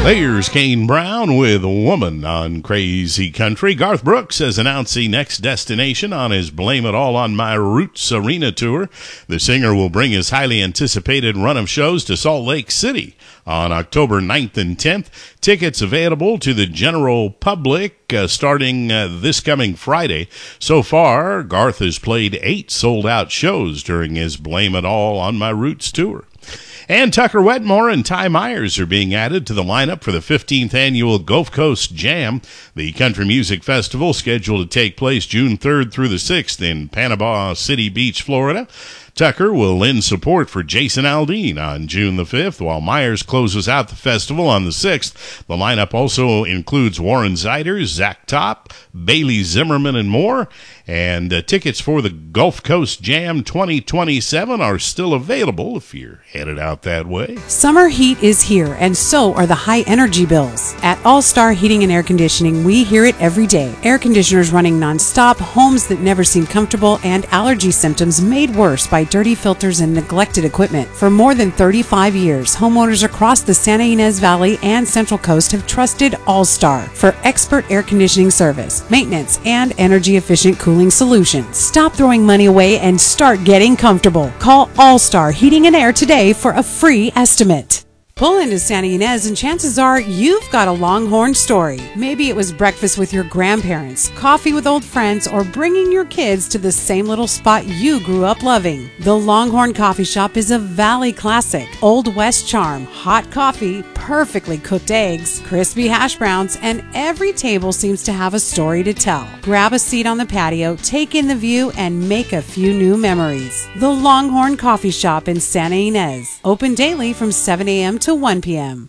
There's Kane Brown with Woman on Crazy Country. Garth Brooks has announced the next destination on his Blame It All on My Roots Arena tour. The singer will bring his highly anticipated run of shows to Salt Lake City on October 9th and 10th. Tickets available to the general public starting this coming Friday. So far, Garth has played 8 sold-out shows during his Blame It All on My Roots tour. And Tucker Wetmore and Ty Myers are being added to the lineup for the 15th annual Gulf Coast Jam, the country music festival scheduled to take place June 3rd through the 6th in Panama City Beach, Florida. Tucker will lend support for Jason Aldean on June the 5th, while Myers closes out the festival on the 6th. The lineup also includes Warren Zeiders, Zach Top, Bailey Zimmerman, and more. And tickets for the Gulf Coast Jam 2027 are still available if you're headed out that way. Summer heat is here, and so are the high energy bills. At All Star Heating and Air Conditioning, we hear it every day. Air conditioners running nonstop, homes that never seem comfortable, and allergy symptoms made worse by dirty filters and neglected equipment. For more than 35 years, homeowners across the Santa Ynez Valley and Central Coast have trusted All Star for expert air conditioning service, maintenance, and energy-efficient cooling solutions. Stop throwing money away and start getting comfortable. Call All Star Heating and Air today for a free estimate. Pull into Santa Ynez and chances are you've got a Longhorn story. Maybe it was breakfast with your grandparents, coffee with old friends, or bringing your kids to the same little spot you grew up loving. The Longhorn Coffee Shop is a Valley classic. Old West charm, hot coffee, perfectly cooked eggs, crispy hash browns, and every table seems to have a story to tell. Grab a seat on the patio, take in the view, and make a few new memories. The Longhorn Coffee Shop in Santa Ynez. Open daily from 7 a.m. to 1 p.m.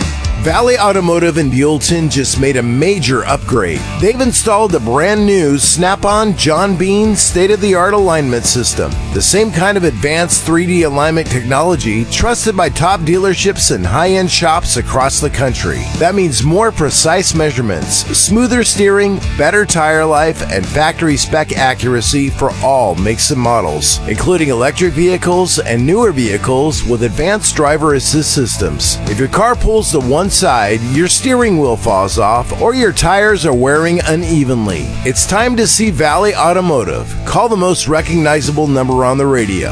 Valley Automotive in Buellton just made a major upgrade. They've installed the brand new Snap-on John Bean state-of-the-art alignment system. The same kind of advanced 3D alignment technology trusted by top dealerships and high-end shops across the country. That means more precise measurements, smoother steering, better tire life, and factory spec accuracy for all makes and models, including electric vehicles and newer vehicles with advanced driver assist systems. If your car pulls to one side, your steering wheel falls off, or your tires are wearing unevenly, it's time to see Valley Automotive. Call the most recognizable number on the radio,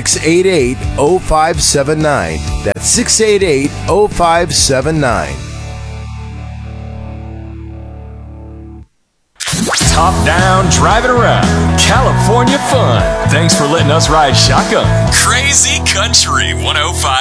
688-0579. That's 688-0579. Top down, driving around. California fun. Thanks for letting us ride shotgun. Crazy Country 105.